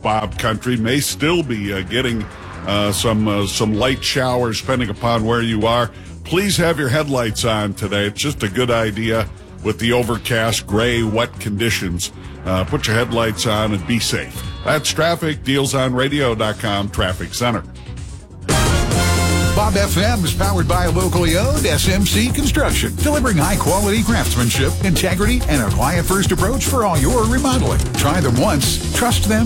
Bob country may still be getting some light showers, depending upon where you are. Please have your headlights on today. It's just a good idea with the overcast, gray, wet conditions. Put your headlights on and be safe. That's traffic. DealsOnRadio.com Traffic Center. Bob FM is powered by a locally owned SMC Construction, delivering high-quality craftsmanship, integrity, and a client-first approach for all your remodeling. Try them once, trust them